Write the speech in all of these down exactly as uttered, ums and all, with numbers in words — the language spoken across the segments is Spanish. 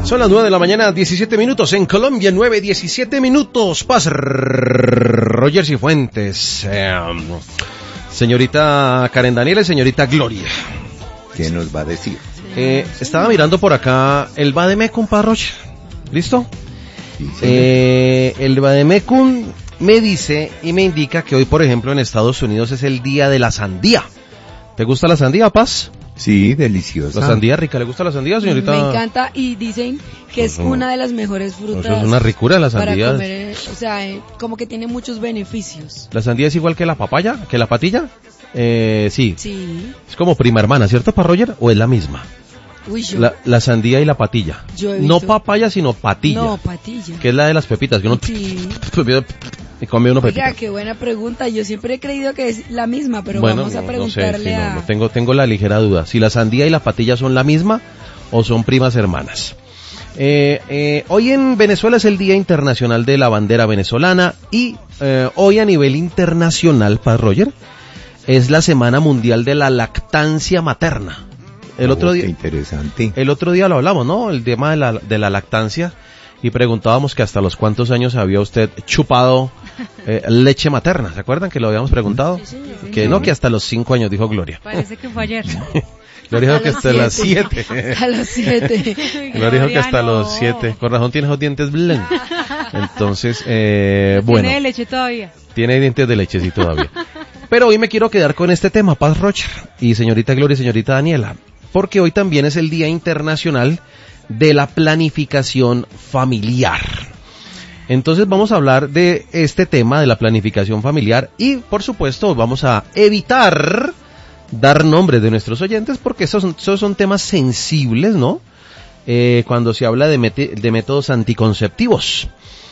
Son las nueve de la mañana, diecisiete minutos. En Colombia, nueve, diecisiete minutos. Paz, Roger Cifuentes. Eh, señorita Karen Daniela y señorita Gloria. ¿Qué nos va a decir? Eh, estaba mirando por acá el Vademecum, para Roger. ¿Listo? Sí, eh, el Vademecum me dice y me indica que hoy, por ejemplo, en Estados Unidos es el día de la sandía. ¿Te gusta la sandía, Paz? Sí, deliciosa. La sandía rica, ¿le gusta la sandía, señorita? Me encanta y dicen que es una de las mejores frutas. Eso es una ricura la sandía. Para comer, o sea, eh, como que tiene muchos beneficios. ¿La sandía es igual que la papaya, que la patilla? Eh, sí. Sí. Es como prima hermana, ¿cierto, para Roger? ¿O es la misma? Uy, yo. La, la sandía y la patilla. Yo he no visto... papaya, sino patilla. No, patilla. Que es la de las pepitas, que uno sí. y come uno pepita. Oiga, qué buena pregunta. Yo siempre he creído que es la misma, pero bueno, vamos a no, preguntarle no sé, sí, a... no, no, tengo, tengo la ligera duda. Si la sandía y la patilla son la misma o son primas hermanas. Eh, eh, hoy en Venezuela es el Día Internacional de la Bandera Venezolana y eh, hoy a nivel internacional, para Roger, es la Semana Mundial de la Lactancia Materna. El oh, otro día, qué interesante. El otro día lo hablamos, ¿no? El tema de la, de la lactancia y preguntábamos que hasta los cuántos años había usted chupado eh, leche materna. ¿Se acuerdan que lo habíamos preguntado? Sí, señor, sí, que señor. no, que hasta los cinco años, dijo Gloria. Parece que fue ayer. Gloria dijo que los hasta las siete. Hasta los siete. Gloria dijo que hasta no. los siete. Con razón tiene esos dientes blancos. Entonces, eh, bueno. Tiene leche todavía. Tiene dientes de leche, sí, todavía. Pero hoy me quiero quedar con este tema, Paz Rocher y señorita Gloria y señorita Daniela. Porque hoy también es el Día Internacional de la Planificación Familiar. Entonces vamos a hablar de este tema de la planificación familiar y, por supuesto, vamos a evitar dar nombres de nuestros oyentes porque esos son, esos son temas sensibles, ¿no? Eh, cuando se habla de, met- de métodos anticonceptivos.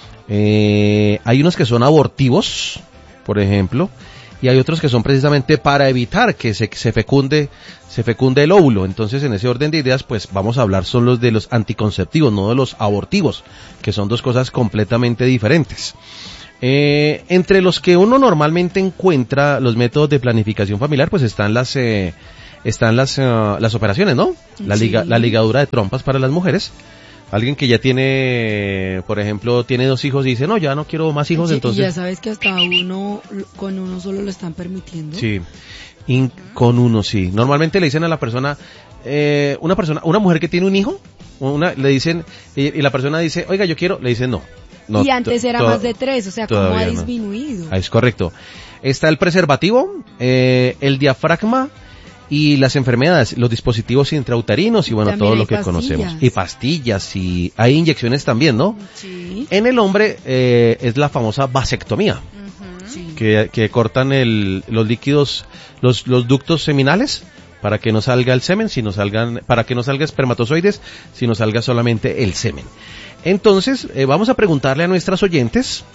Eh, hay unos que son abortivos, por ejemplo, y hay otros que son precisamente para evitar que se, se fecunde se fecunde el óvulo. Entonces, en ese orden de ideas, pues vamos a hablar solo de los anticonceptivos, no de los abortivos, que son dos cosas completamente diferentes. Eh, entre los que uno normalmente encuentra los métodos de planificación familiar, pues están las eh, están las uh, las operaciones, ¿no? La liga, Sí. la ligadura de trompas para las mujeres. Alguien que ya tiene, por ejemplo, tiene dos hijos y dice, no, ya no quiero más hijos, Sí, entonces... y ya sabes que hasta uno, con uno solo lo están permitiendo. Sí, In, con uno sí. Normalmente le dicen a la persona, eh, una persona, una mujer que tiene un hijo, una, le dicen, y, y la persona dice, oiga, yo quiero, le dicen no. no y antes to, era to, más de tres, o sea, ¿cómo ha no. disminuido? Ah, es correcto. Está el preservativo, eh, el diafragma, y las enfermedades, los dispositivos intrauterinos y bueno, También todo hay lo que pastillas. conocemos. Y pastillas, y hay inyecciones también, ¿no? Sí. En el hombre eh, es la famosa vasectomía, Uh-huh. Sí. que, que cortan el, los líquidos, los, los ductos seminales para que no salga el semen, sino salgan, para que no salga espermatozoides, sino salga solamente el semen. Entonces, eh, vamos a preguntarle a nuestras oyentes,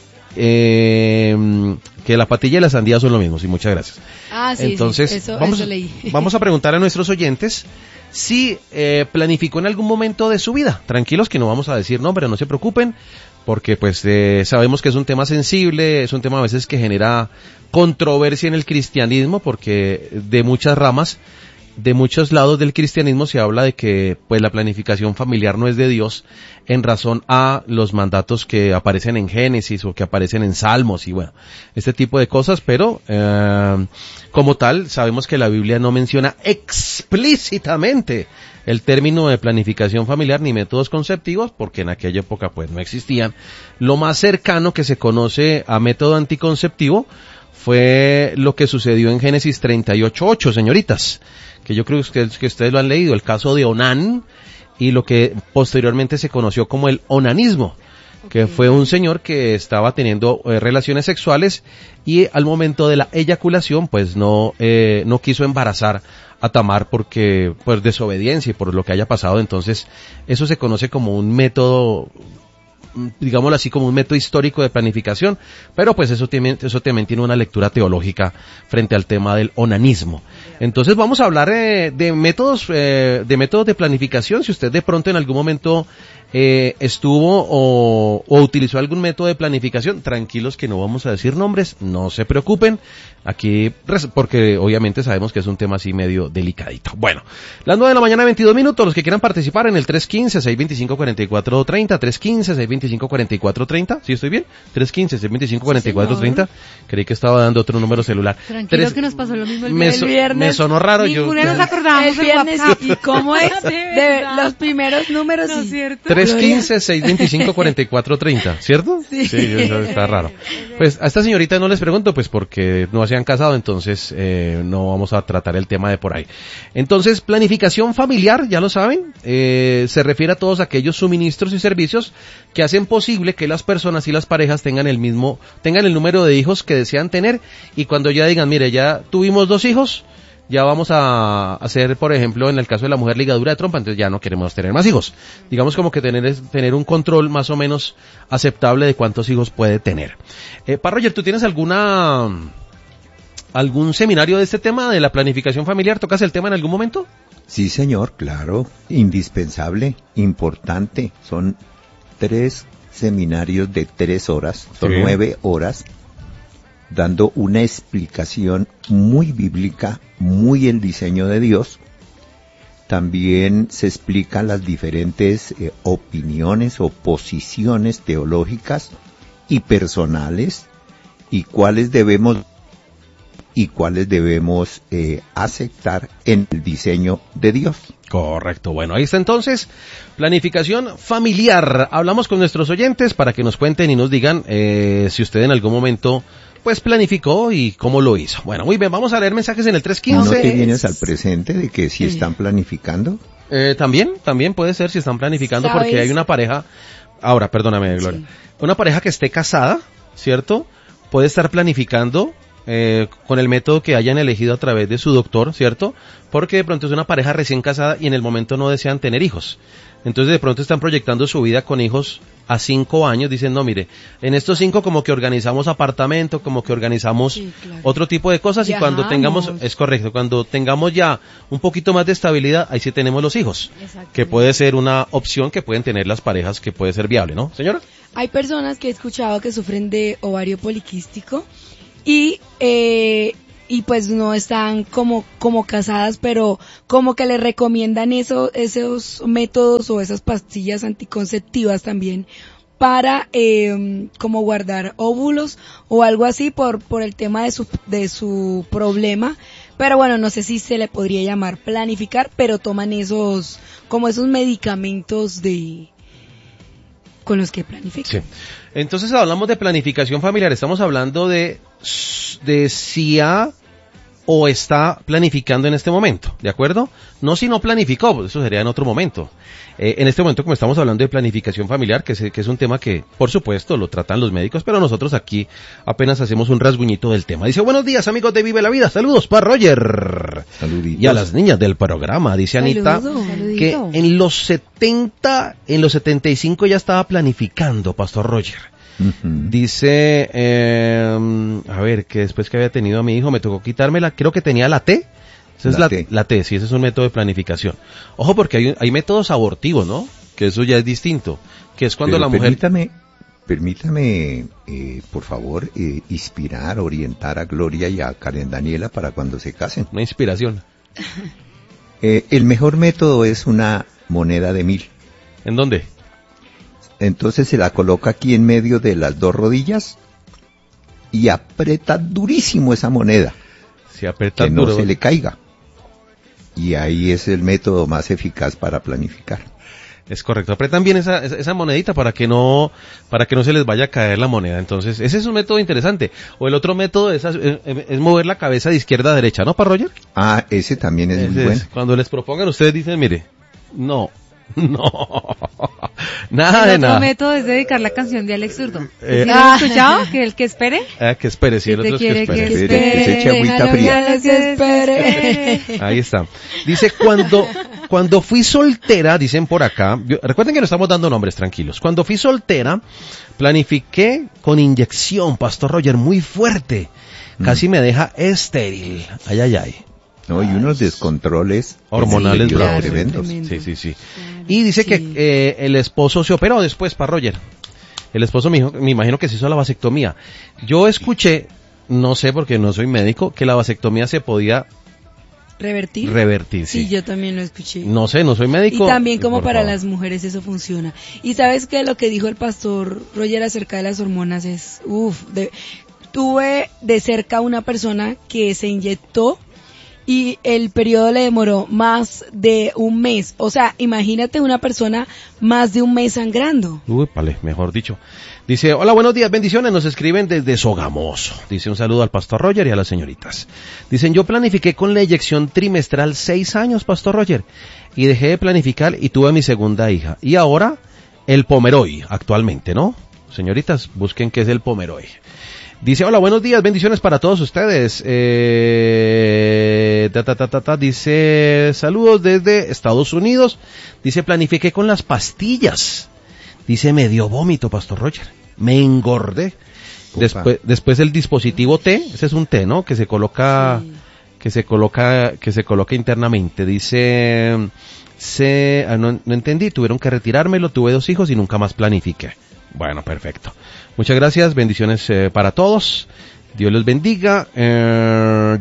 eh, que la patilla y la sandía son lo mismo, sí, muchas gracias. Ah, sí, Entonces, sí, eso, vamos, eso leí. vamos a preguntar a nuestros oyentes si eh, planificó en algún momento de su vida. Tranquilos que no vamos a decir nombre, no se preocupen, porque pues eh, sabemos que es un tema sensible, es un tema a veces que genera controversia en el cristianismo, porque de muchas ramas, de muchos lados del cristianismo se habla de que pues la planificación familiar no es de Dios en razón a los mandatos que aparecen en Génesis o que aparecen en Salmos y bueno, este tipo de cosas, pero eh, como tal sabemos que la Biblia no menciona explícitamente el término de planificación familiar ni métodos conceptivos porque en aquella época pues no existían. Lo más cercano que se conoce a método anticonceptivo fue lo que sucedió en Génesis treinta y ocho ocho, señoritas, que yo creo que ustedes, que ustedes lo han leído, el caso de Onán y lo que posteriormente se conoció como el onanismo, que okay. fue un señor que estaba teniendo eh, relaciones sexuales y al momento de la eyaculación pues no eh, no quiso embarazar a Tamar porque por desobediencia y por lo que haya pasado. Entonces eso se conoce como un método, digámoslo así, como un método histórico de planificación, pero pues eso también, eso también tiene una lectura teológica frente al tema del onanismo. Entonces vamos a hablar eh, de métodos eh, de métodos de planificación. Si usted de pronto en algún momento eh, estuvo o, o utilizó algún método de planificación, tranquilos que no vamos a decir nombres, no se preocupen. aquí, porque obviamente sabemos que es un tema así medio delicadito. Bueno, las nueve de la mañana, veintidós minutos, los que quieran participar en el tres uno cinco, seis dos cinco, cuatro cuatro tres cero, tres uno cinco, seis dos cinco, cuatro cuatro tres cero, ¿sí estoy bien? tres uno cinco, seis dos cinco, cuatro cuatro tres cero, creí que estaba dando otro número celular. Tranquilo Tres... que nos pasó lo mismo el, me el so... viernes. Me sonó raro. Ninguno yo... nos acordábamos el viernes. ¿Y cómo es? Sí, de los primeros números. ¿No sí. es cierto? tres uno cinco, seis dos cinco, cuatro cuatro tres cero, ¿cierto? Sí. Sí, eso está raro. Pues a esta señorita no les pregunto, pues porque no se han casado, entonces eh, no vamos a tratar el tema de por ahí. Entonces, planificación familiar, ya lo saben, eh, se refiere a todos aquellos suministros y servicios que hacen posible que las personas y las parejas tengan el mismo, tengan el número de hijos que desean tener, y cuando ya digan, mire, ya tuvimos dos hijos, ya vamos a hacer, por ejemplo, en el caso de la mujer, ligadura de trompa, entonces ya no queremos tener más hijos. Digamos como que tener tener un control más o menos aceptable de cuántos hijos puede tener. Eh, Pa Roger, ¿tú tienes alguna algún seminario de este tema, de la planificación familiar? ¿Tocas el tema en algún momento? Sí, señor, claro, indispensable, importante. Son tres seminarios de tres horas, son Sí. nueve horas, dando una explicación muy bíblica, muy el diseño de Dios. También se explican las diferentes eh, opiniones o posiciones teológicas y personales, y cuáles debemos y cuáles debemos eh, aceptar en el diseño de Dios. Correcto, bueno, ahí está entonces, planificación familiar. Hablamos con nuestros oyentes para que nos cuenten y nos digan eh, si usted en algún momento pues planificó y cómo lo hizo. Bueno, muy bien, vamos a leer mensajes en el tres ¿No quince. te vienes al presente de que si están planificando? Eh, también, también puede ser si están planificando, ¿Sabes? porque hay una pareja, ahora, perdóname, Gloria, Sí. una pareja que esté casada, ¿cierto? Puede estar planificando eh, con el método que hayan elegido a través de su doctor, ¿cierto? Porque de pronto es una pareja recién casada y en el momento no desean tener hijos. Entonces de pronto están proyectando su vida con hijos a cinco años, dicen, no, mire, en estos cinco como que organizamos apartamento, como que organizamos Sí, claro. otro tipo de cosas, y cuando Viajamos. tengamos, es correcto, cuando tengamos ya un poquito más de estabilidad, ahí sí tenemos los hijos, Exacto. que puede ser una opción que pueden tener las parejas, que puede ser viable, ¿no, señora? Hay personas que he escuchado que sufren de ovario poliquístico y eh, y pues no están como como casadas, pero como que les recomiendan eso, esos métodos o esas pastillas anticonceptivas también para eh, como guardar óvulos o algo así por por el tema de su de su problema. Pero bueno, no sé si se le podría llamar planificar, pero toman esos como esos medicamentos de con los que planifican. Sí. Entonces hablamos de planificación familiar, estamos hablando de, de si ha o está planificando en este momento, ¿de acuerdo? No si no planificó, pues eso sería en otro momento. Eh, en este momento, como estamos hablando de planificación familiar, que es, que es un tema que, por supuesto, lo tratan los médicos, pero nosotros aquí apenas hacemos un rasguñito del tema. Dice, buenos días, amigos de Vive la Vida, saludos para Roger. Saluditos. Y a las niñas del programa, dice Anita, Saludo. que Saludito. en los setenta, en los setenta y cinco ya estaba planificando, Pastor Roger. Ujú. Dice, eh, a ver, que después que había tenido a mi hijo me tocó quitármela, creo que tenía la T. Esa es La la, T. la T, sí, ese es un método de planificación. Ojo, porque hay, hay métodos abortivos, ¿no? Que eso ya es distinto. Que es cuando Pero la mujer... Permítame, permítame eh, por favor, eh, inspirar, orientar a Gloria y a Karen Daniela para cuando se casen. Una inspiración. Eh, el mejor método es una moneda de mil. ¿En dónde? Entonces se la coloca aquí en medio de las dos rodillas y aprieta durísimo esa moneda, Si aprieta que no duro. se le caiga. Y ahí es el método más eficaz para planificar. Es correcto, apretan bien esa, esa, esa monedita para que no, para que no se les vaya a caer la moneda. Entonces, ese es un método interesante. O el otro método es, es, es mover la cabeza de izquierda a derecha, ¿no, para Roger? Ah, ese también es Ese muy es. bueno. Cuando les propongan, ustedes dicen, mire, no, no, nada El de otro nada. método es dedicar la canción de Alex Zurdo. Eh, ¿Sí lo has escuchado? Que el que espere. Ah, que espere, si Si el te otro es que quiere espere. que Espere, que se eche agüita Déjalo fría. que se espere. Ahí está. Dice, cuando, cuando fui soltera, dicen por acá, yo- recuerden que no estamos dando nombres, tranquilos. Cuando fui soltera, planifiqué con inyección, Pastor Roger, muy fuerte. Casi me deja estéril. Ay, ay, ay. No, y unos descontroles Hormonales sí, bravos. tremendos. Tremendo. Sí, sí, sí. Claro, Y dice sí. que eh, el esposo se operó después, para Roger. El esposo me, dijo, me imagino que se hizo la vasectomía. Yo escuché no sé porque no soy médico, que la vasectomía se podía ¿Revertir? revertir. Sí, Sí, yo también lo escuché. no sé, no soy médico. Y también como por para favor. las mujeres eso funciona. Y sabes que lo que dijo el pastor Roger acerca de las hormonas es, uff, tuve de cerca una persona que se inyectó y el periodo le demoró más de un mes. O sea, imagínate una persona más de un mes sangrando. Uy, vale, mejor dicho. Dice, hola, buenos días, bendiciones, nos escriben desde Sogamoso. Dice, un saludo al pastor Roger y a las señoritas. Dicen, yo planifiqué con la eyección trimestral seis años, pastor Roger, y dejé de planificar y tuve mi segunda hija. Y ahora, el Pomeroy, actualmente, ¿no? Señoritas, busquen qué es el Pomeroy. Dice, hola, buenos días, bendiciones para todos ustedes. Eh, ta, ta, ta, ta, ta, dice, saludos desde Estados Unidos. Dice, planifiqué con las pastillas. Dice, me dio vómito, pastor Roger. Me engordé. Después, después el dispositivo T, ese es un T, ¿no? Que se coloca, sí. que se coloca, que se coloca internamente. Dice, se, ah, no, no entendí, tuvieron que retirármelo, tuve dos hijos y nunca más planifiqué. Bueno, perfecto. Muchas gracias, bendiciones eh, para todos. Dios los bendiga. Eh,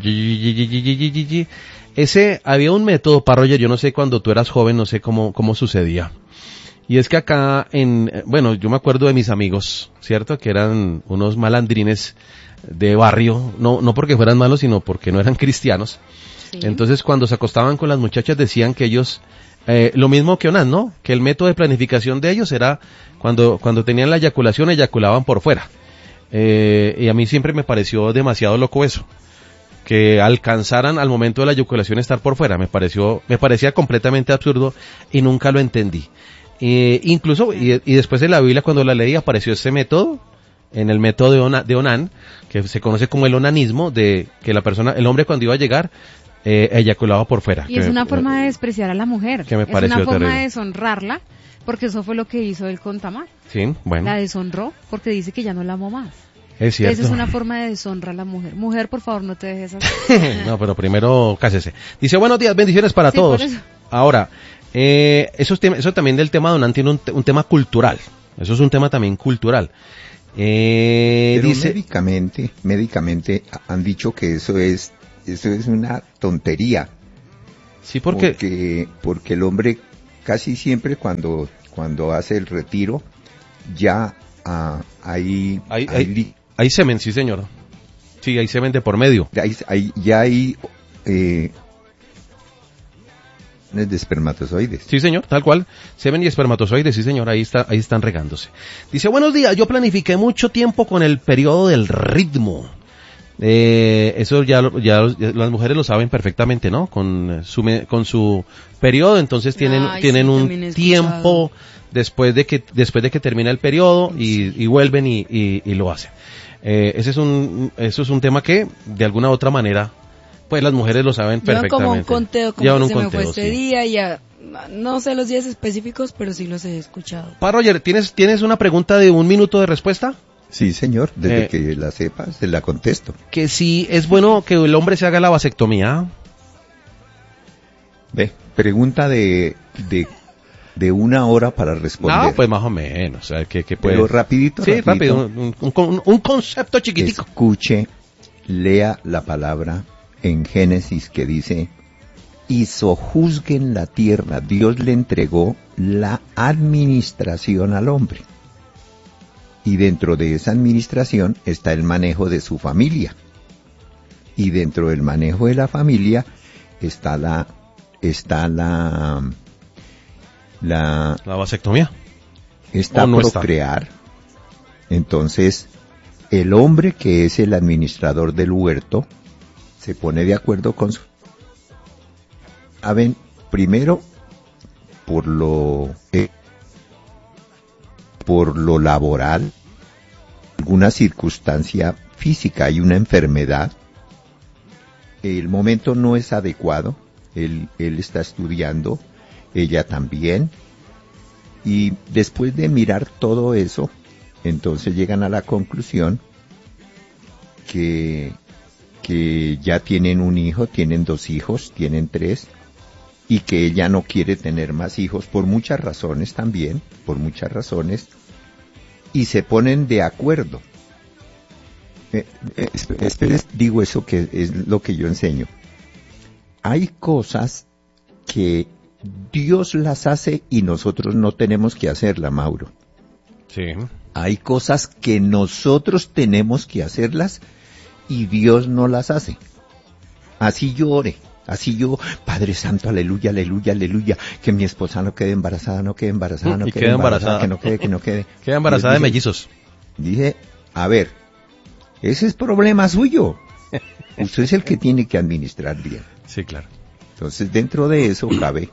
ese, había un método, para Roger, yo no sé cuando tú eras joven, no sé cómo, cómo sucedía. Y es que acá en, bueno, yo me acuerdo de mis amigos, ¿cierto? Que eran unos malandrines de barrio, no, no porque fueran malos, sino porque no eran cristianos. Sí. Entonces cuando se acostaban con las muchachas decían que ellos, eh, lo mismo que Onan, ¿no? Que el método de planificación de ellos era cuando, cuando tenían la eyaculación, eyaculaban por fuera. Eh, y a mí siempre me pareció demasiado loco eso. Que alcanzaran al momento de la eyaculación estar por fuera. Me pareció, me parecía completamente absurdo y nunca lo entendí. Eh, incluso, y, y después en la Biblia cuando la leí apareció ese método, en el método de, Ona, de Onán, que se conoce como el onanismo, de que la persona, el hombre cuando iba a llegar, eh, eyaculaba por fuera. Y que es me, una forma de despreciar a la mujer. Que me es pareció una forma terrible. de deshonrarla, porque eso fue lo que hizo él con Tamar. Sí, bueno. La deshonró, porque dice que ya no la amó más. Es cierto. Esa es una forma de deshonra a la mujer. Mujer, por favor, no te dejes así. No, pero primero cásese. Dice, buenos días, bendiciones para sí, todos. Ahora, eh, eso, eso también del tema de Onán tiene un, un tema cultural. Eso es un tema también cultural. Eh, Pero dice, médicamente, médicamente han dicho que eso es, eso es una tontería. Sí, porque porque, porque el hombre casi siempre cuando, cuando hace el retiro ya ah, hay, hay, hay, hay, hay semen, sí señor. Sí, hay semen de por medio. Hay, hay, ya hay eh, de espermatozoides. Sí, señor, tal cual. Semen y espermatozoides, sí, señor, ahí está, ahí están regándose. Dice, buenos días, yo planifiqué mucho tiempo con el periodo del ritmo. Eh, eso ya, ya, ya las mujeres lo saben perfectamente, ¿no? Con su, con su periodo, entonces tienen, Ay, tienen sí, un tiempo después de que, después de que termina el periodo y, y vuelven y, y, y lo hacen. Eh, ese es un, eso es un tema que, de alguna u otra manera, pues las mujeres lo saben perfectamente. Llevan como un conteo, como Llevan que un se conteo, me fue este sí. día, ya, no sé los días específicos, pero sí los he escuchado. Pa, Roger, ¿tienes, ¿tienes una pregunta de un minuto de respuesta? Sí, señor, desde eh, que la sepas, te la contesto. Que si es bueno que el hombre se haga la vasectomía. Ve, pregunta de, de, de una hora para responder. No, pues más o menos, o sea, que, que puede... Pero rapidito, sí, rapidito. rápido, un, un, un, un concepto chiquitico. Escuche, lea la palabra en Génesis que dice, y sojuzguen la tierra. Dios le entregó la administración al hombre. Y dentro de esa administración está el manejo de su familia. Y dentro del manejo de la familia está la, está la, la, la vasectomía. Está no procrear. Está. Entonces, el hombre que es el administrador del huerto se pone de acuerdo con su... Saben, primero, por lo, eh, por lo laboral, alguna circunstancia física, hay una enfermedad, el momento no es adecuado, él, él está estudiando, ella también, y después de mirar todo eso, entonces llegan a la conclusión que, que ya tienen un hijo, tienen dos hijos, tienen tres, y que ella no quiere tener más hijos por muchas razones también, por muchas razones, y se ponen de acuerdo. eh, eh, espere, digo eso que es lo que yo enseño. Hay cosas que Dios las hace y nosotros no tenemos que hacerlas, Mauro. Sí. Hay cosas que nosotros tenemos que hacerlas y Dios no las hace. Así yo ore, así yo, Padre Santo, aleluya, aleluya, aleluya, que mi esposa no quede embarazada, no quede embarazada, no y quede embarazada, embarazada, que no quede, que no quede. Queda embarazada dije, de mellizos. Dije, a ver, ese es problema suyo. Usted es el que tiene que administrar bien. Sí, claro. Entonces, dentro de eso cabe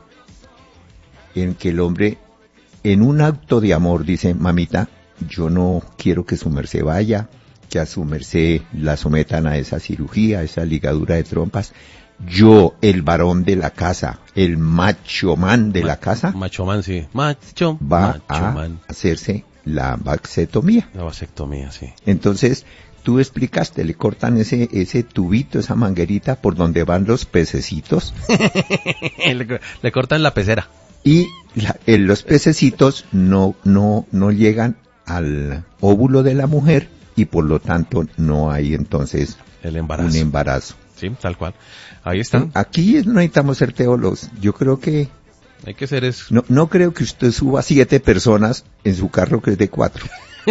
en que el hombre, en un acto de amor, dice, mamita, yo no quiero que su merced vaya, que a su merced la sometan a esa cirugía, a esa ligadura de trompas. Yo, el varón de la casa, el macho man de Ma- la casa, Macho man, sí. Macho, va macho a man. hacerse la vasectomía. La vasectomía, sí. Entonces, tú explicaste, le cortan ese ese tubito, esa manguerita por donde van los pececitos le, le cortan la pecera. y la, eh, los pececitos no no no llegan al óvulo de la mujer y por lo tanto no hay entonces El embarazo. un embarazo. Sí, tal cual. Ahí están. Aquí no necesitamos ser teólogos. Yo creo que Hay que ser es... no no creo que usted suba siete personas en su carro que es de cuatro.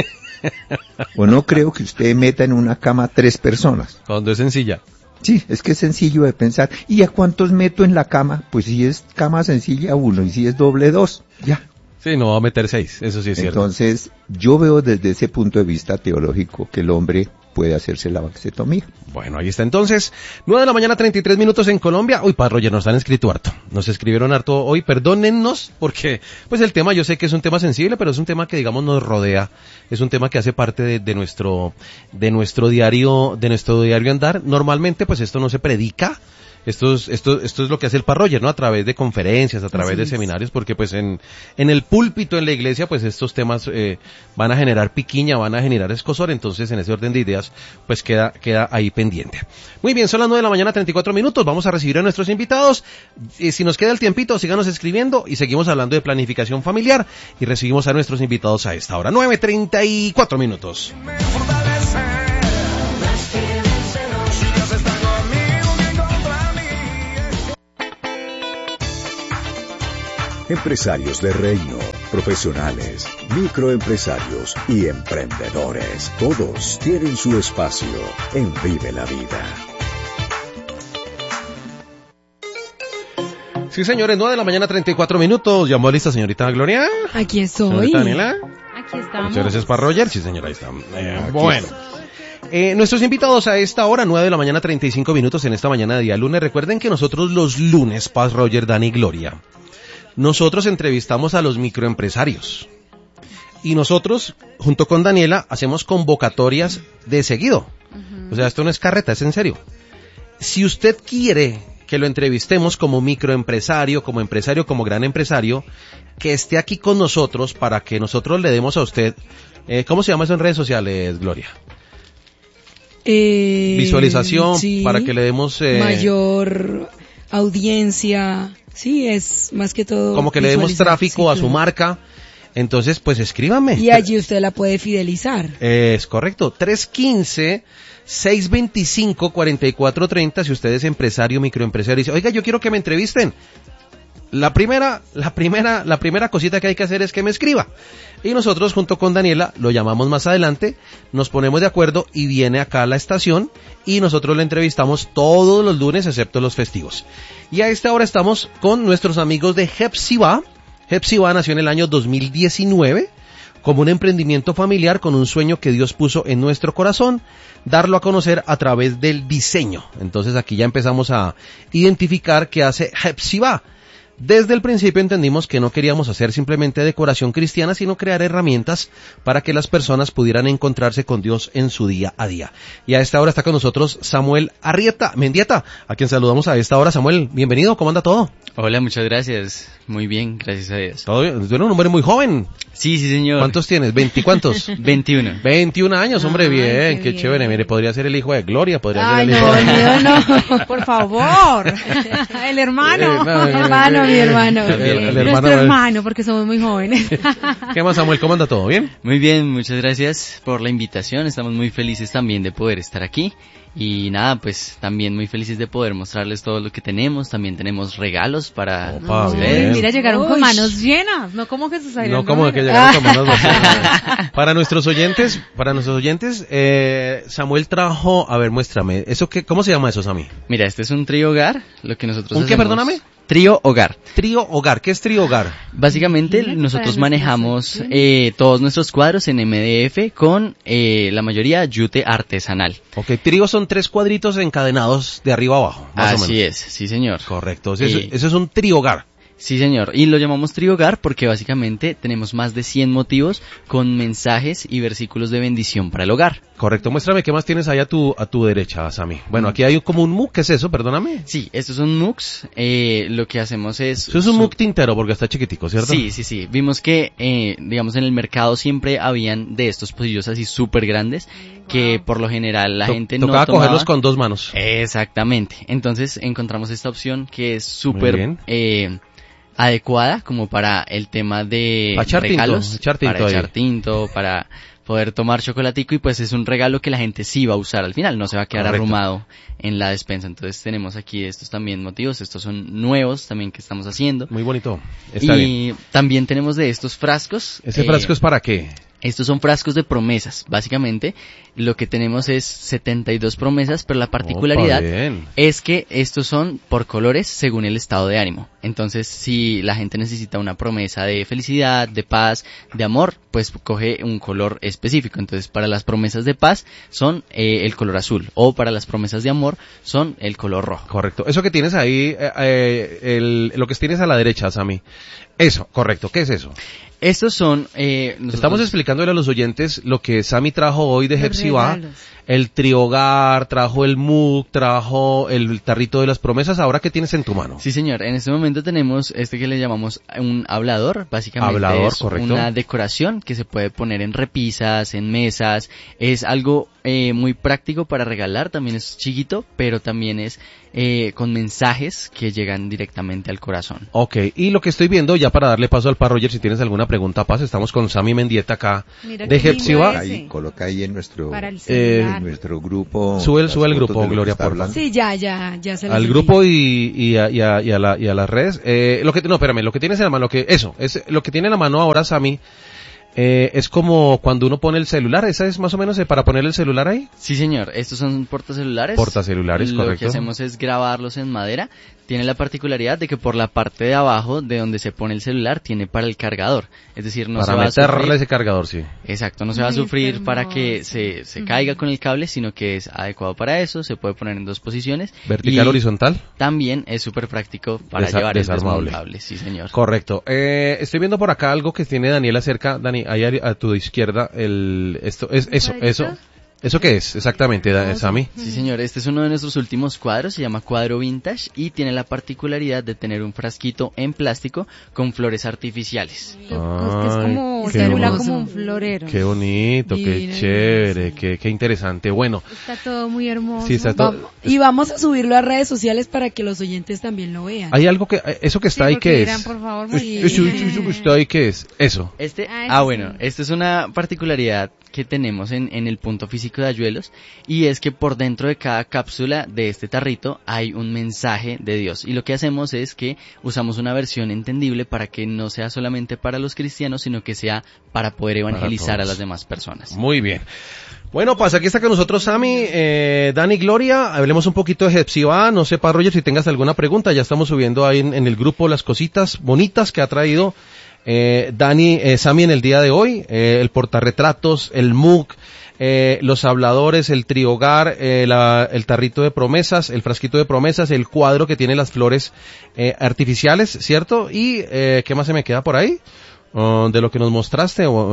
O no creo que usted meta en una cama tres personas. Cuando es sencilla. Sí, es que es sencillo de pensar. ¿Y a cuántos meto en la cama? Pues si es cama sencilla, uno, y si es doble, dos. Ya. Sí, no va a meter seis, eso sí es cierto. Entonces, yo veo desde ese punto de vista teológico que el hombre puede hacerse la vasectomía. Bueno, ahí está entonces. nueve de la mañana, treinta y tres minutos en Colombia. Uy, Padre Roger, nos han escrito harto. Nos escribieron harto hoy. Perdónennos porque, pues el tema, yo sé que es un tema sensible, pero es un tema que, digamos, nos rodea. Es un tema que hace parte de, de nuestro, de nuestro diario, de nuestro diario andar. Normalmente, pues esto no se predica. Esto es, esto, esto es lo que hace el Parroyer, ¿no? A través de conferencias, a través Así de es. seminarios, porque pues en, en el púlpito, en la iglesia, pues estos temas eh, van a generar piquiña, van a generar escosor, entonces en ese orden de ideas, pues queda, queda ahí pendiente. Muy bien, son las nueve de la mañana, treinta y cuatro minutos, vamos a recibir a nuestros invitados. Y si nos queda el tiempito, síganos escribiendo y seguimos hablando de planificación familiar y recibimos a nuestros invitados a esta hora. nueve treinta y cuatro minutos. Empresarios de reino, profesionales, microempresarios y emprendedores. Todos tienen su espacio en Vive la Vida. Sí, señores, nueve de la mañana, treinta y cuatro minutos. ¿Llamó lista, señorita Gloria? Aquí estoy. Señorita Daniela. Aquí estamos. Muchas gracias, Parroyer. Sí, señora, ahí está. Eh, bueno. Eh, nuestros invitados a esta hora, nueve de la mañana, treinta y cinco minutos en esta mañana de día lunes. Recuerden que nosotros los lunes, Paz, Roger, Dani y Gloria, nosotros entrevistamos a los microempresarios. Y nosotros, junto con Daniela, hacemos convocatorias de seguido. Uh-huh. O sea, esto no es carreta, es en serio. Si usted quiere que lo entrevistemos como microempresario, como empresario, como gran empresario, que esté aquí con nosotros para que nosotros le demos a usted, eh, ¿cómo se llama eso en redes sociales, Gloria? Eh, Visualización, sí, para que le demos... Eh, mayor audiencia, sí, es más que todo... como que le demos tráfico sí, a claro. su marca. Entonces, pues escríbame. Y allí usted la puede fidelizar. Es correcto. tres uno cinco, seis dos cinco, cuatro cuatro tres cero. Si usted es empresario, microempresario, y dice, oiga, yo quiero que me entrevisten. La primera, la primera, la primera cosita que hay que hacer es que me escriba. Y nosotros, junto con Daniela, lo llamamos más adelante, nos ponemos de acuerdo y viene acá a la estación y nosotros le entrevistamos todos los lunes, excepto los festivos. Y a esta hora estamos con nuestros amigos de Hepzibah. Hepzibah nació en el año dos mil diecinueve como un emprendimiento familiar con un sueño que Dios puso en nuestro corazón, darlo a conocer a través del diseño. Entonces aquí ya empezamos a identificar qué hace Hepzibah. Desde el principio entendimos que no queríamos hacer simplemente decoración cristiana, sino crear herramientas para que las personas pudieran encontrarse con Dios en su día a día. Y a esta hora está con nosotros Samuel Arrieta, Mendieta, a quien saludamos a esta hora. Samuel, bienvenido, ¿cómo anda todo? Hola, muchas gracias. Muy bien, gracias a Dios. Todo bien, tú eres un hombre muy joven. Sí, sí, señor. ¿Cuántos tienes? ¿Veinte cuántos? veintiuno. veintiún años, hombre, Ay, bien, qué qué bien. chévere. Mire, podría ser el hijo de Gloria, podría Ay, ser el hijo no, de... el mío no. Por favor. El hermano. Eh, no, Hermano, hermano, mi hermano. El, el Nuestro hermano, hermano, porque somos muy jóvenes. ¿Qué más, Samuel? ¿Cómo anda todo? ¿Bien? Muy bien, muchas gracias por la invitación. Estamos muy felices también de poder estar aquí. Y nada, pues también muy felices de poder mostrarles todo lo que tenemos. También tenemos regalos para Opa, ustedes. bien. Mira, llegaron con Uy. manos llenas, no como Jesús Adrián No como que Romero. llegaron con manos vacías. Para nuestros oyentes, para nuestros oyentes, eh, Samuel trajo, a ver, muéstrame, eso qué, ¿cómo se llama eso, Sammy? Mira, este es un trío hogar, lo que nosotros ¿Un qué, hacemos- perdóname? Trío hogar. Trío hogar, ¿qué es trío hogar? Básicamente Mira, nosotros para manejamos nuestros eh, todos nuestros cuadros en M D F con eh, la mayoría yute artesanal. Ok, trío son tres cuadritos encadenados de arriba a abajo, más o menos. Así es, sí señor. Correcto, eso, Y- eso es un trío hogar. Sí, señor. Y lo llamamos Trío Hogar porque básicamente tenemos más de cien motivos con mensajes y versículos de bendición para el hogar. Correcto, muéstrame qué más tienes ahí a tu, a tu derecha, Sammy. Bueno, aquí hay como un mug, ¿qué es eso? Perdóname. Sí, estos son M U Cs. Eh, lo que hacemos es... Eso es un su- mug tintero porque está chiquitico, ¿cierto? Sí, sí, sí. Vimos que, eh, digamos, en el mercado siempre habían de estos pocillos así súper grandes que por lo general la To- gente no Tocaba tomaba. cogerlos con dos manos. Exactamente. Entonces encontramos esta opción que es Muy súper bien. eh, adecuada como para el tema de Pa' echar tinto, regalos, echar tinto para ahí. echar tinto, para poder tomar chocolatico y pues es un regalo que la gente sí va a usar al final, no se va a quedar Correcto. arrumado en la despensa. Entonces tenemos aquí estos también motivos, estos son nuevos también que estamos haciendo. Muy bonito. Está y bien. también tenemos de estos frascos. ¿Ese eh, frasco es para qué? Estos son frascos de promesas. Básicamente lo que tenemos es setenta y dos promesas, pero la particularidad Opa, bien. es que estos son por colores según el estado de ánimo. Entonces, si la gente necesita una promesa de felicidad, de paz, de amor, pues coge un color específico. Entonces, para las promesas de paz son eh, el color azul, o para las promesas de amor son el color rojo. Correcto. Eso que tienes ahí, eh, eh, el, lo que tienes a la derecha, Sammy. Eso, correcto. ¿Qué es eso? Estos son... Eh, nosotros- Estamos explicándole a los oyentes lo que Sammy trajo hoy de Los Hepzibah. regalos. El triogar, trajo el mug, trajo el tarrito de las promesas. ¿Ahora qué tienes en tu mano? Sí, señor. En este momento tenemos este que le llamamos un hablador. Básicamente Hablador, es correcto. una decoración que se puede poner en repisas, en mesas. Es algo eh, muy práctico para regalar. También es chiquito, pero también es eh, con mensajes que llegan directamente al corazón. Ok, y lo que estoy viendo, ya para darle paso al Pa Roger, si tienes alguna pregunta, Paz, estamos con Sammy Mendieta acá Mira de qué lindo Hepzibah. ese. Ahí, coloca ahí en nuestro, Para el Eh, celular. en nuestro grupo. Sube el- las sube el fotos grupo, de lo que Gloria, está por hablando. Sí, ya, ya, ya se los Al envié. grupo y, y, a, y, a, y, a la, y a las redes. Eh, lo que, no, espérame, lo que tienes en la mano, lo que, eso, es, lo que tiene en la mano ahora, Sammy, eh, es como cuando uno pone el celular, ¿esa es más o menos eh, para poner el celular ahí? Sí, señor. Estos son portacelulares. Portacelulares, Lo correcto. que hacemos es grabarlos en madera. Tiene la particularidad de que por la parte de abajo, de donde se pone el celular, tiene para el cargador. Es decir, no para se va a meterle sufrir. ese cargador, sí. Exacto, no se va a Ay, sufrir qué para que hermoso. se, se Ujú. caiga con el cable, sino que es adecuado para eso, se puede poner en dos posiciones. Vertical, y horizontal. También es súper práctico para Desa- llevar el desarmable. desmontable, sí señor. Correcto. Eh, estoy viendo por acá algo que tiene Daniela cerca. Dani, ahí a, a tu izquierda, el, esto, es, eso, cuadrito? eso. ¿Eso qué es? Exactamente, da- Sammy. Sí señor, este es uno de nuestros últimos cuadros, se llama cuadro vintage y tiene la particularidad de tener un frasquito en plástico con flores artificiales. Lo- que es como, Ay, qué circula hermoso. como un florero. Qué bonito, qué Divino, chévere, hermoso. qué, qué interesante. Bueno, Está todo muy hermoso. sí, está todo. Vamos- y vamos a subirlo a redes sociales para que los oyentes también lo vean. Hay algo que, eso que está Sí, ahí, porque ¿qué dirán, es? por favor, Es- sí. Eso, eso, eso que está ahí, ¿qué es? Eso. Este, Ah, ah, ese bueno, sí. esta es una particularidad que tenemos en, en el punto físico de Ayuelos y es que por dentro de cada cápsula de este tarrito hay un mensaje de Dios y lo que hacemos es que usamos una versión entendible para que no sea solamente para los cristianos sino que sea para poder evangelizar a todos. las demás personas. Muy bien. Bueno, pues aquí está con nosotros Sammy, eh, Dani, Gloria. Hablemos un poquito de Hepzibah. No sé, Pa Roger, si tengas alguna pregunta. Ya estamos subiendo ahí en, en el grupo las cositas bonitas que ha traído eh, Dani, eh, Sammy en el día de hoy. Eh, el portarretratos, el mug, eh, los habladores, el triogar, eh, la, el tarrito de promesas, el frasquito de promesas, el cuadro que tiene las flores eh, artificiales, ¿cierto? Y, eh, ¿qué más se me queda por ahí? Uh, de lo que nos mostraste. Uh,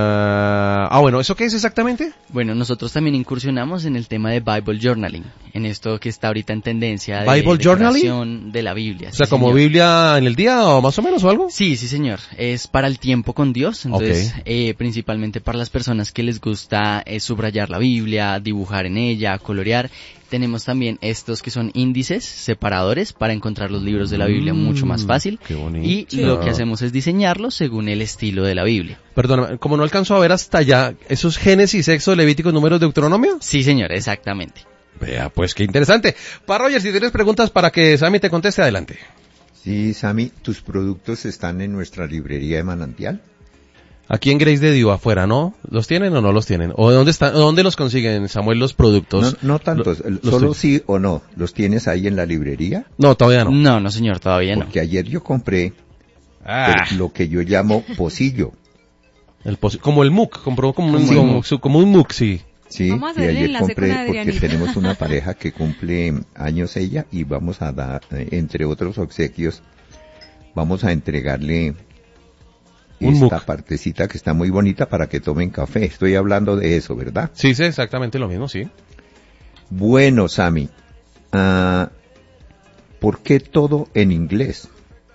ah, bueno, ¿eso qué es exactamente? Bueno, nosotros también incursionamos en el tema de Bible Journaling, en esto que está ahorita en tendencia de ¿Bible Journaling? decoración de la Biblia. O sea, sí, como señor. Biblia en el día o más o menos o algo. Sí, sí señor, es para el tiempo con Dios, entonces Ok. eh, principalmente para las personas que les gusta eh, subrayar la Biblia, dibujar en ella, colorear. tenemos también estos que son índices, separadores, para encontrar los libros de la Biblia Mm, mucho más fácil. qué bonito. Y lo que hacemos es diseñarlos según el estilo de la Biblia. Perdóname, como no alcanzo a ver hasta allá, ¿esos Génesis, Éxodo, Levítico, Números, Deuteronomio? Sí, señor, exactamente. Vea, pues qué interesante. Pa Roger, si tienes preguntas para que Sammy te conteste, adelante. Sí, Sammy, ¿tus productos están en nuestra librería de Manantial? Aquí en Grace de Dios afuera, ¿no? ¿Los tienen o no los tienen? ¿O dónde están, dónde los consiguen, Samuel, los productos? No, no tantos, Lo- los solo tuyos. sí o no. ¿Los tienes ahí en la librería? No, todavía no. No, no, señor, todavía no. Porque ayer yo compré Ah, eh, lo que yo llamo pocillo. el posi- como el M U C, compró como, un, Como el como, M U C. su- como un M U C, sí. Sí, Vamos a hacer y el ayer enlace compré con porque Adrianita. tenemos una pareja que cumple años ella y vamos a dar, eh, entre otros obsequios, vamos a entregarle Un esta M U C. partecita que está muy bonita para que tomen café. Estoy hablando de eso, ¿verdad? Sí, sí, exactamente lo mismo, sí. Bueno, Sammy, ah, ¿por qué todo en inglés?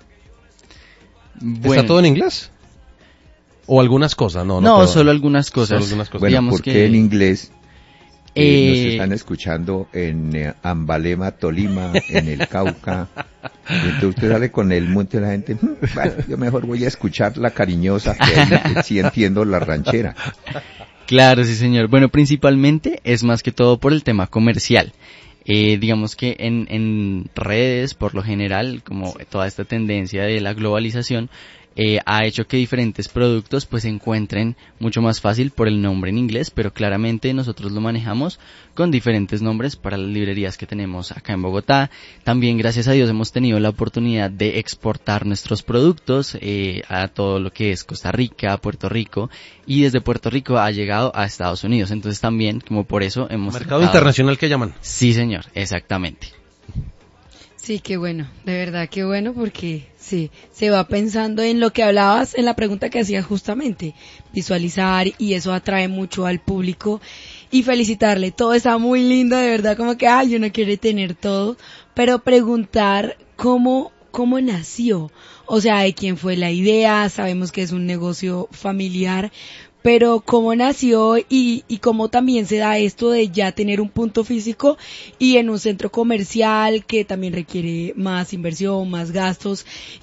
Bueno, ¿Está todo en inglés? ¿O algunas cosas? No, no, no, todo. solo algunas cosas. Solo algunas cosas. Bueno, Digamos ¿por qué que- en inglés? Eh, nos Eh, están escuchando en eh, Ambalema, Tolima, en el Cauca. Y entonces usted sale con el monte de la gente. "Mm, bueno, yo mejor voy a escuchar la cariñosa, que ahí sí entiendo la ranchera". Claro, sí, señor. Bueno, principalmente es más que todo por el tema comercial. Eh, digamos que en, en redes, por lo general, como toda esta tendencia de la globalización, eh, ha hecho que diferentes productos pues se encuentren mucho más fácil por el nombre en inglés, pero claramente nosotros lo manejamos con diferentes nombres para las librerías que tenemos acá en Bogotá. También, gracias a Dios, hemos tenido la oportunidad de exportar nuestros productos eh, a todo lo que es Costa Rica, Puerto Rico, y desde Puerto Rico ha llegado a Estados Unidos. Entonces también, como por eso hemos Mercado tratado- internacional que llaman. Sí, señor, exactamente. Sí, qué bueno, de verdad, qué bueno, porque sí, se va pensando en lo que hablabas, en la pregunta que hacías justamente, visualizar, y eso atrae mucho al público, y felicitarle, todo está muy lindo, de verdad, como que, ay, uno quiere tener todo, pero preguntar cómo, cómo nació, o sea, de quién fue la idea, sabemos que es un negocio familiar, pero cómo nació y, y cómo también se da esto de ya tener un punto físico y en un centro comercial que también requiere más inversión, más gastos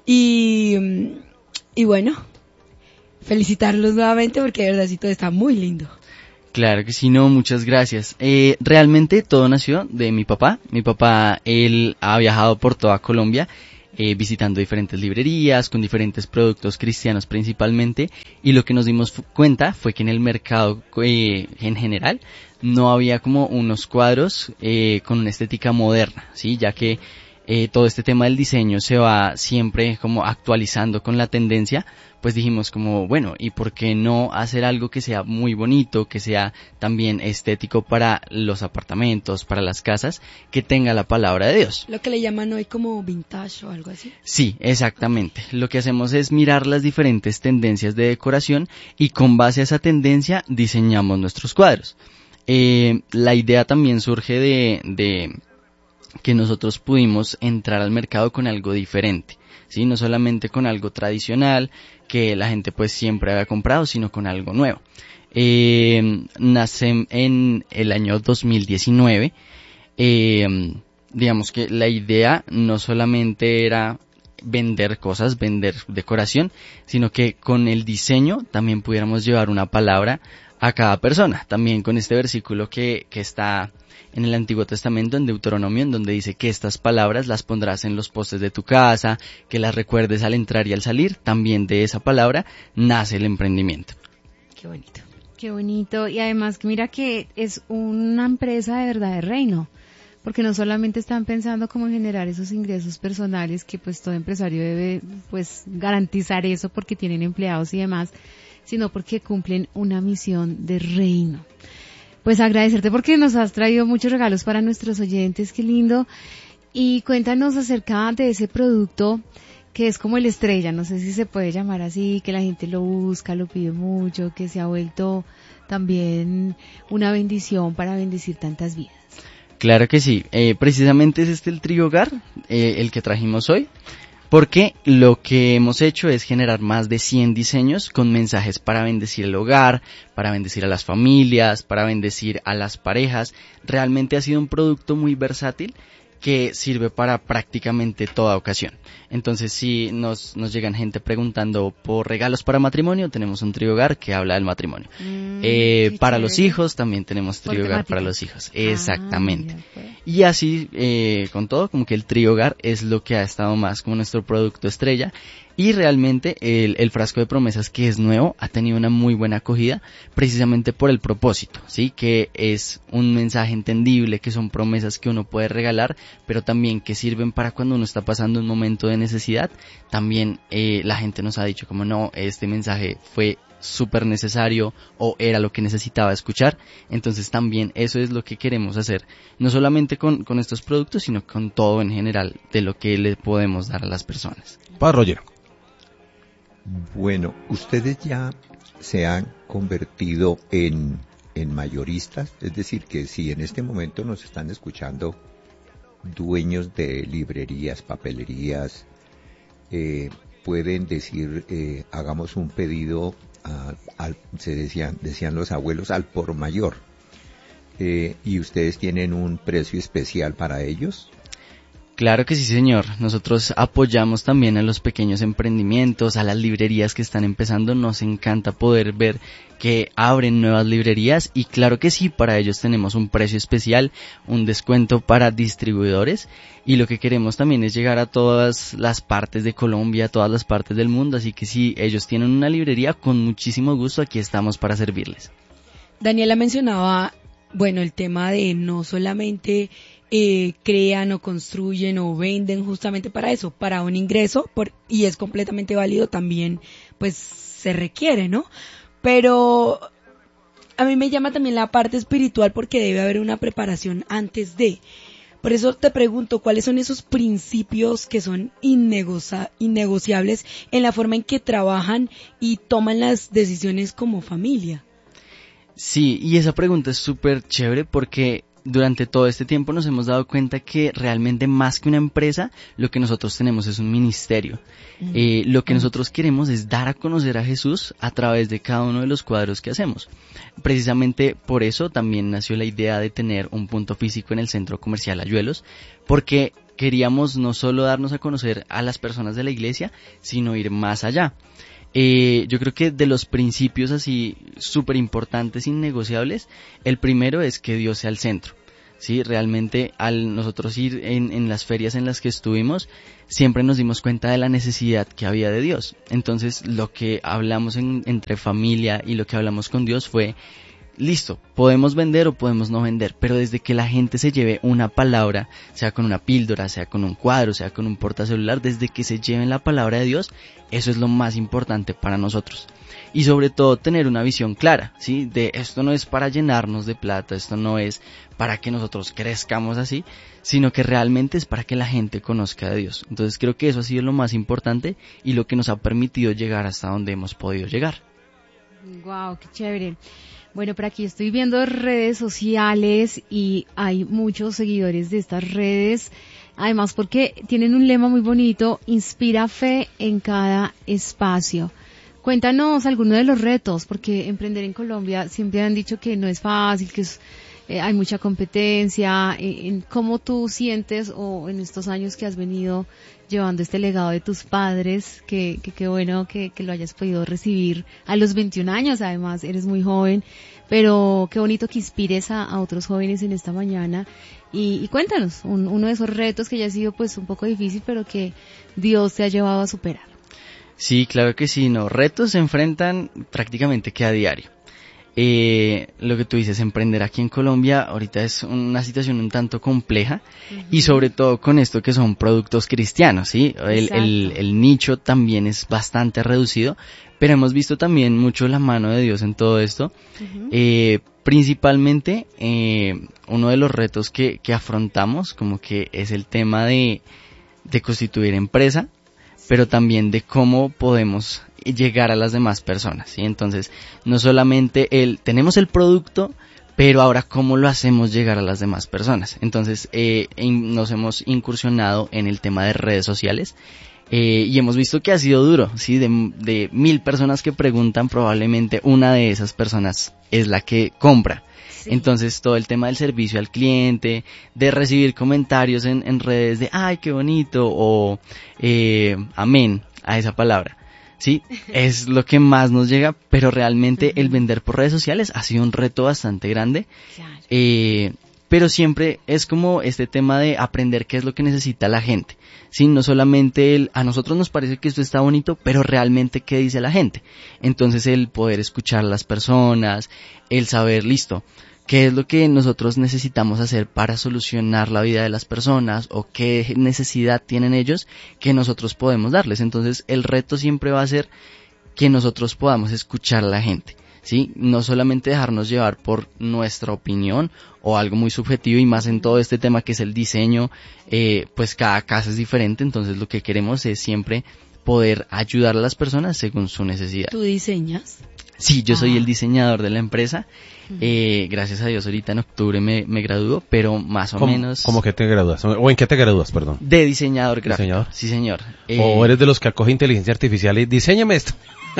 y, y bueno, felicitarlos nuevamente porque de verdad sí todo está muy lindo. Claro que sí, no, muchas gracias. Eh, realmente todo nació de mi papá. Mi papá, él ha viajado por toda Colombia, eh, visitando diferentes librerías, con diferentes productos cristianos principalmente, y lo que nos dimos fu- cuenta fue que en el mercado eh, en general no había como unos cuadros eh, con una estética moderna, ¿sí? Ya que eh, todo este tema del diseño se va siempre como actualizando con la tendencia, pues dijimos como, bueno, ¿y por qué no hacer algo que sea muy bonito, que sea también estético para los apartamentos, para las casas, que tenga la palabra de Dios? Lo que le llaman hoy como vintage o algo así. Sí, exactamente. Lo que hacemos es mirar las diferentes tendencias de decoración y con base a esa tendencia diseñamos nuestros cuadros. Eh, la idea también surge de, de que nosotros pudimos entrar al mercado con algo diferente, ¿sí? No solamente con algo tradicional que la gente pues siempre había comprado, sino con algo nuevo. Eh, nace en el año dos mil diecinueve. Eh, digamos que la idea no solamente era vender cosas, vender decoración, sino que con el diseño también pudiéramos llevar una palabra a cada persona. También con este versículo que, que está en el Antiguo Testamento, en Deuteronomio, en donde dice que estas palabras las pondrás en los postes de tu casa, que las recuerdes al entrar y al salir. También de esa palabra nace el emprendimiento. Qué bonito. Qué bonito. Y además, mira que es una empresa de verdad de reino. Porque no solamente están pensando cómo generar esos ingresos personales, que pues todo empresario debe pues garantizar eso porque tienen empleados y demás, sino porque cumplen una misión de reino. Pues agradecerte porque nos has traído muchos regalos para nuestros oyentes, qué lindo. Y cuéntanos acerca de ese producto que es como el estrella, no sé si se puede llamar así, que la gente lo busca, lo pide mucho, que se ha vuelto también una bendición para bendecir tantas vidas. Claro que sí, eh, precisamente es este el trío hogar, eh, el que trajimos hoy. porque lo que hemos hecho es generar más de cien diseños con mensajes para bendecir el hogar, para bendecir a las familias, para bendecir a las parejas. Realmente ha sido un producto muy versátil que sirve para prácticamente toda ocasión. Entonces, si nos, nos llegan gente preguntando por regalos para matrimonio, tenemos un TrioHogar que habla del matrimonio. Mm, eh, para chévere. Los hijos también tenemos TrioHogar para los hijos. Ah, exactamente. Y así, eh, con todo, como que el TrioHogar es lo que ha estado más como nuestro producto estrella. Y realmente el, el frasco de promesas, que es nuevo, ha tenido una muy buena acogida precisamente por el propósito, ¿sí? Que es un mensaje entendible, que son promesas que uno puede regalar, pero también que sirven para cuando uno está pasando un momento de necesidad. También eh, la gente nos ha dicho como no, este mensaje fue súper necesario o era lo que necesitaba escuchar. Entonces también eso es lo que queremos hacer, no solamente con, con estos productos, sino con todo en general de lo que le podemos dar a las personas. Padre Roger. Bueno, ustedes ya se han convertido en, en mayoristas, es decir, que si en este momento nos están escuchando dueños de librerías, papelerías, eh, pueden decir, eh, hagamos un pedido, a, al, se decían, decían los abuelos, al por mayor, eh, y ustedes tienen un precio especial para ellos. Claro que sí, señor. Nosotros apoyamos también a los pequeños emprendimientos, a las librerías que están empezando. Nos encanta poder ver que abren nuevas librerías y claro que sí, para ellos tenemos un precio especial, un descuento para distribuidores y lo que queremos también es llegar a todas las partes de Colombia, a todas las partes del mundo. Así que si ellos tienen una librería, con muchísimo gusto aquí estamos para servirles. Daniela mencionaba, bueno, el tema de no solamente Eh, crean o construyen o venden justamente para eso, para un ingreso, por, y es completamente válido también, pues se requiere, ¿no? Pero a mí me llama también la parte espiritual porque debe haber una preparación antes de. Por eso te pregunto, ¿cuáles son esos principios que son innegocia- innegociables en la forma en que trabajan y toman las decisiones como familia? Sí, y esa pregunta es súper chévere porque durante todo este tiempo nos hemos dado cuenta que realmente más que una empresa, lo que nosotros tenemos es un ministerio. Mm. Eh, lo que nosotros queremos es dar a conocer a Jesús a través de cada uno de los cuadros que hacemos. Precisamente por eso también nació la idea de tener un punto físico en el centro comercial Ayuelos, porque queríamos no solo darnos a conocer a las personas de la iglesia, sino ir más allá. Eh, yo creo que de los principios así súper importantes, innegociables, el primero es que Dios sea el centro. Sí, realmente al nosotros ir en, en las ferias en las que estuvimos, siempre nos dimos cuenta de la necesidad que había de Dios. Entonces lo que hablamos en, entre familia y lo que hablamos con Dios fue, listo, podemos vender o podemos no vender, pero desde que la gente se lleve una palabra, sea con una píldora, sea con un cuadro, sea con un portacelular, desde que se lleven la palabra de Dios, eso es lo más importante para nosotros. Y sobre todo tener una visión clara, ¿sí? De esto no es para llenarnos de plata, esto no es para que nosotros crezcamos así, sino que realmente es para que la gente conozca de Dios. Entonces creo que eso ha sido lo más importante y lo que nos ha permitido llegar hasta donde hemos podido llegar. Wow, qué chévere. Bueno, por aquí estoy viendo redes sociales y hay muchos seguidores de estas redes, además porque tienen un lema muy bonito, inspira fe en cada espacio. Cuéntanos algunos de los retos, porque emprender en Colombia siempre han dicho que no es fácil, que es, eh, hay mucha competencia. Eh, en ¿Cómo tú sientes o en estos años que has venido llevando este legado de tus padres, que que qué bueno que, que lo hayas podido recibir a los veintiún años, además eres muy joven, pero qué bonito que inspires a, a otros jóvenes en esta mañana y, y cuéntanos un, uno de esos retos que ya ha sido pues un poco difícil, pero que Dios te ha llevado a superar. Sí, claro que sí, no, retos se enfrentan prácticamente que a diario. Eh, lo que tú dices, emprender aquí en Colombia ahorita es una situación un tanto compleja, uh-huh. Y sobre todo con esto que son productos cristianos, ¿sí? El, el, el nicho también es bastante reducido, pero hemos visto también mucho la mano de Dios en todo esto. Uh-huh. Eh, principalmente, eh, uno de los retos que, que afrontamos como que es el tema de, de constituir empresa, pero también de cómo podemos llegar a las demás personas, ¿sí? Entonces, no solamente el, tenemos el producto, pero ahora cómo lo hacemos llegar a las demás personas. Entonces, eh, in, nos hemos incursionado en el tema de redes sociales. Eh, y hemos visto que ha sido duro, ¿sí? De, de mil personas que preguntan, probablemente una de esas personas es la que compra. Sí. Entonces, todo el tema del servicio al cliente, de recibir comentarios en, en redes de, ay, qué bonito, o eh, amén a esa palabra, ¿sí? Es lo que más nos llega, pero realmente uh-huh. el vender por redes sociales ha sido un reto bastante grande. Claro. Eh, pero siempre es como este tema de aprender qué es lo que necesita la gente, ¿sí? No solamente el, a nosotros nos parece que esto está bonito, pero realmente qué dice la gente. Entonces el poder escuchar a las personas, el saber, listo, qué es lo que nosotros necesitamos hacer para solucionar la vida de las personas o qué necesidad tienen ellos que nosotros podemos darles. Entonces el reto siempre va a ser que nosotros podamos escuchar a la gente, ¿sí? No solamente dejarnos llevar por nuestra opinión o algo muy subjetivo, y más en todo este tema que es el diseño, eh, pues cada casa es diferente, entonces lo que queremos es siempre poder ayudar a las personas según su necesidad. ¿Tú diseñas? Sí, yo ah. soy el diseñador de la empresa. Eh, gracias a Dios ahorita en octubre me, me gradúo, pero más o ¿Cómo, menos... ¿Cómo que te gradúas? ¿O en qué te gradúas, perdón? De diseñador gráfico. ¿Diseñador? Sí, señor. Eh, ¿O eres de los que acoge inteligencia artificial y diséñame esto?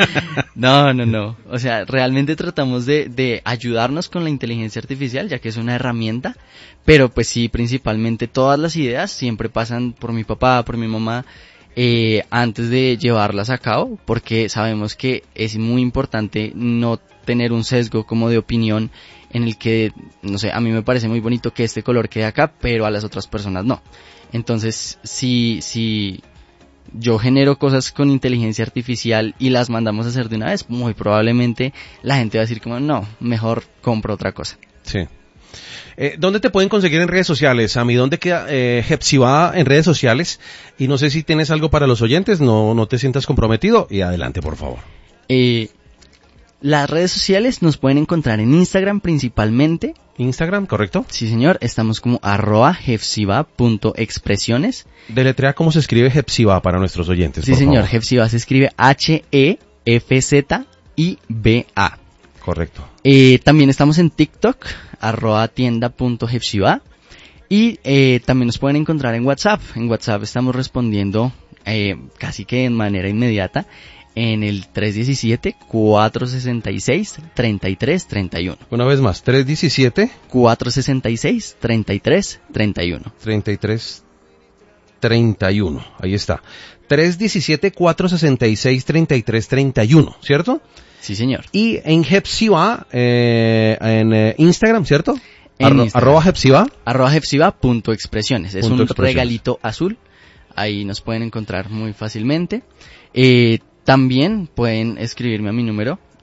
No, no, no. O sea, realmente tratamos de, de ayudarnos con la inteligencia artificial, ya que es una herramienta, pero pues sí, principalmente todas las ideas siempre pasan por mi papá, por mi mamá, eh, antes de llevarlas a cabo, porque sabemos que es muy importante no tener un sesgo como de opinión en el que, no sé, a mí me parece muy bonito que este color quede acá, pero a las otras personas no. Entonces, si, si yo genero cosas con inteligencia artificial y las mandamos a hacer de una vez, muy probablemente la gente va a decir como, no, mejor compro otra cosa. Sí. Eh, ¿Dónde te pueden conseguir en redes sociales, Ami? ¿Dónde queda eh, Hepzibah en redes sociales? Y no sé si tienes algo para los oyentes, no, no te sientas comprometido, y adelante, por favor. Eh... Las redes sociales nos pueden encontrar en Instagram principalmente. ¿Instagram, correcto? Sí, señor. Estamos como arroba hepzibah punto expresiones. Deletrea cómo se escribe Hepzibah para nuestros oyentes, Sí, por señor. favor. Hepzibah se escribe H E F Z I B A. Correcto. Eh, también estamos en TikTok, arroba tienda punto hepzibah. Y eh, también nos pueden encontrar en WhatsApp. En WhatsApp estamos respondiendo eh, casi que de manera inmediata en el tres uno siete, cuatro seis seis, tres tres tres uno. Una vez más, tres uno siete, cuatro seis seis, tres tres tres uno. treinta y tres treinta y uno, ahí está. tres uno siete, cuatro seis seis, tres tres tres uno, ¿cierto? Sí, señor. Y en Hepzibah, eh, en eh, Instagram, ¿cierto? En Arro, Instagram. Arroba Hepzibah. Arroba Hepzibah punto expresiones. Es Punto un expresiones. regalito azul. Ahí nos pueden encontrar muy fácilmente. Eh, también pueden escribirme a mi número